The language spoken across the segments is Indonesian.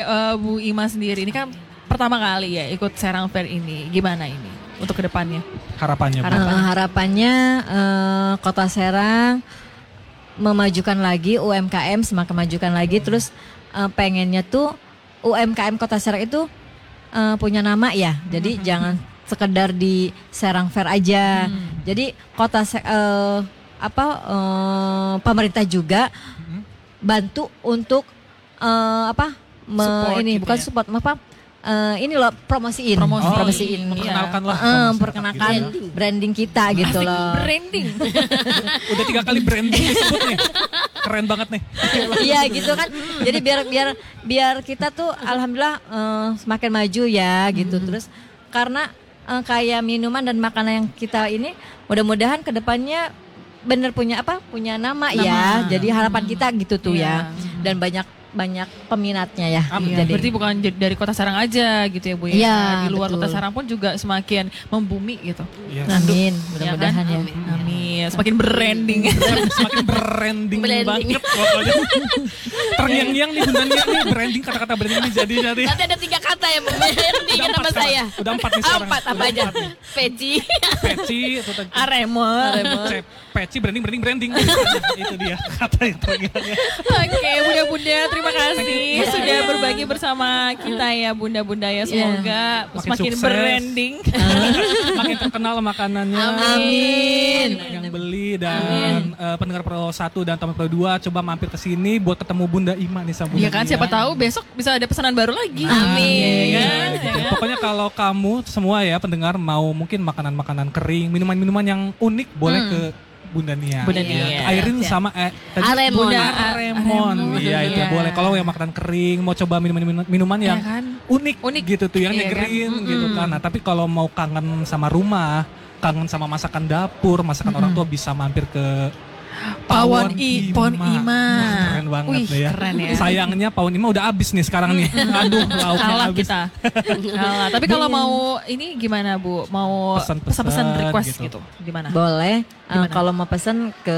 Bu Ima sendiri ini kan pertama kali ya ikut Serang Fair ini. Gimana ini untuk kedepannya? Harapannya, Bu? Harapannya Kota Serang memajukan lagi UMKM, semakin memajukan lagi. Terus pengennya tuh UMKM Kota Serang itu punya nama ya. Jadi jangan sekedar di Serang Fair aja. Jadi pemerintah juga bantu untuk Support ini gitu bukan ya? support ini loh promosiin memperkenalkan lah, memperkenalkan branding kita gitu loh. Branding. Udah 3 kali branding disebut nih, keren banget nih. Iya gitu kan. Jadi biar kita tuh alhamdulillah semakin maju ya gitu. Terus karena kayak minuman dan makanan yang kita ini mudah-mudahan kedepannya bener punya nama ya. Jadi harapan kita gitu tuh ya. Dan banyak peminatnya ya. Jadi berarti bukan dari Kota Serang aja gitu ya Bu ya. Iya, Di luar betul. Kota Serang pun juga semakin membumi gitu. Yes. Amin, mudah-mudahan ya. Amin. Semakin branding. Semakin branding banget pokoknya. Terngiang-ngiang nih Bunda Nia nih, branding, kata-kata branding ini jadi. Nanti ada 3 kata ya branding nama saya. Udah 4 nih sekarang. 4 apa aja? Peci. Peci itu tadi. Aremon. Peci branding. Itu dia kata yang terngiang-ngiang. Oke, bunda-bunda terima kasih sudah berbagi bersama kita ya bunda-bunda ya. Semoga Makin semakin sukses. branding. Makin terkenal makanannya. Amin. Yang beli dan pendengar Pro 1 dan teman Pro 2 coba mampir ke sini buat ketemu Bunda Ima nih sama Bunda Iya kan, Nia. siapa tahu besok bisa ada pesanan baru lagi. Amin. Iya kan? Gitu. Pokoknya kalau kamu semua ya pendengar mau mungkin makanan-makanan kering, minuman-minuman yang unik boleh ke Bunda Nia. Bunda Iya, Nia. ke Airin sama tadi Aremon. Bunda Aremon. Iya itu Iya. boleh. Kalau yang makanan kering mau coba minuman yang Iya kan? unik gitu tuh yang Iya nyegerin kan? gitu kan. Nah, tapi kalau mau kangen sama rumah, kangen sama masakan dapur, masakan orang tua bisa mampir ke Pawon Ima. Wah, keren banget Wih, tuh ya. keren ya. Sayangnya Pawon Ima udah habis nih sekarang nih. Aduh, lauknya Kalah habis. kita. Kalah. Tapi kalau mau ini gimana Bu? Mau Pesan-pesan pesan request gitu. gitu. Gimana? Boleh. Gimana? Kalau mau pesan ke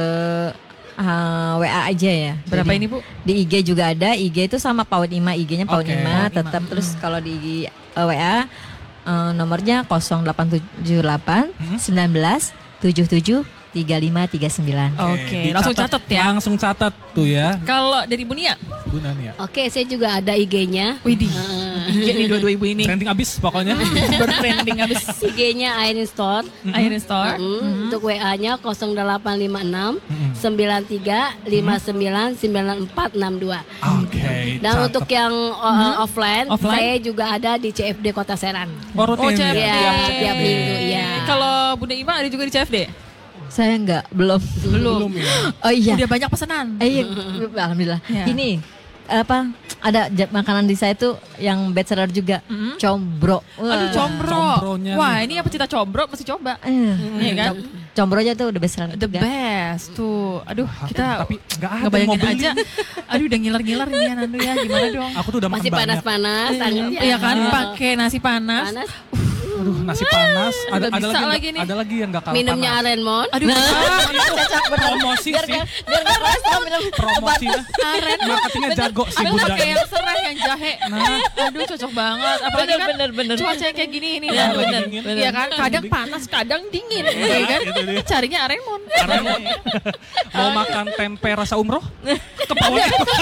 WA aja ya. Berapa Jadi, ini Bu? Di IG juga ada. IG itu sama Pawon Ima. IG-nya Pawon Oke. Ima Pawon Ima. tetap. Terus kalau di WA nomornya 0878 19 77 3539. Oke, langsung catat ya. Langsung catat tuh ya, Kalau dari Bu Nia? Bunda Nia. Oke, saya juga ada IG-nya. Widih. Jadi dua-dua ibu ini. Trending abis pokoknya. Bertrending habis. IG-nya Airin Store. Airin Store. Untuk WA-nya 0856 93 59 9462. Oke. Dan catat. untuk yang offline, Offline? saya juga ada di CFD Kota Serang. rutin CFD. ya. Tiap minggu, iya. Kalau Bunda Ima ada juga di CFD? Saya belum. Belum. ya. Oh iya. Udah banyak pesanan. Iya, alhamdulillah. Ya. Ini ada makanan di saya tuh yang bestseller juga, combro. Aduh, combro. Combronya Wah, nih. ini apa cita combro mesti coba. Iya kan? Combro aja tuh udah bestseller The juga. best tuh. Aduh, kita Tapi nggak ada ngebayangin mau beli. aja. Aduh, udah ngiler-ngiler nih ya Nandu ya. Gimana dong? Aku tuh udah makan Masih banyak. panas-panas. Iya kan, pakai nasi panas. Panas. Aduh, nasi panas. Ada Udah bisa lagi nih. Ada lagi yang nggak kalah Minumnya panas. Arenmon. Aduh, Promosi sih. Biar nggak kolesterol minum. Promosi ya. aren. Marketingnya jago sih Aku Bunda. pakai yang serai, yang jahe. Aduh, cocok banget. Apalagi kan bener. cuaca kayak gini ini. Iya, Bang. bener, bener. Iya kan, kadang panas, kadang dingin. Iya kan? itu dia. Carinya Aremon. Karena mau makan tempe rasa umroh ke Pawon.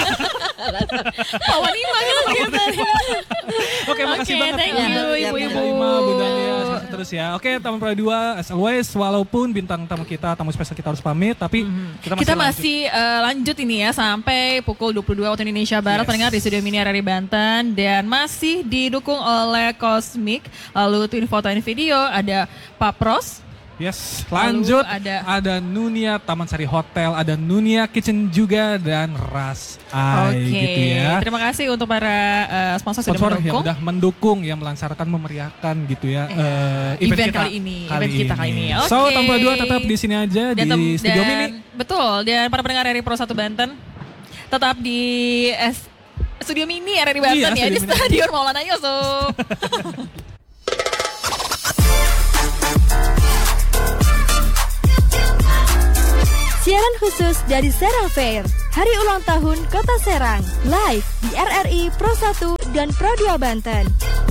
Pawon Ima gitu. Oke, makasih Oke, banget. thank ya. you, Bunda ibu-ibu. Ima, Bunda Nia, sukses terus ya. Oke, Tamu Pro 2 as always walaupun bintang tamu kita, tamu spesial kita harus pamit, tapi Kita masih lanjut ini ya sampai pukul 22 waktu Indonesia Barat, Yes. pendengar di Studio Mini RRI Banten, dan masih didukung oleh Cosmic. Lalu Twin Photo and Video ada Pak Pros. Yes, lanjut Lalu ada Nunia Taman Sari Hotel, ada Nunia Kitchen juga dan Ras Eye gitu ya. Terima kasih untuk para sponsor sudah Sponsor yang mendukung udah mendukung, yang melancarkan, memeriahkan gitu ya event kali ini, event kita kali ini. So, Oke. Tamu 2 tetap di sini aja di Studio Mini. Betul, dan para pendengar RRI Pro 1 Banten tetap di Studio Mini RRI Banten Iya, ya, di Studio Mini. Stadion Maulana Yusuf. Siaran khusus dari Serang Fair, Hari Ulang Tahun Kota Serang, live di RRI Pro 1 dan Pro 2 Banten.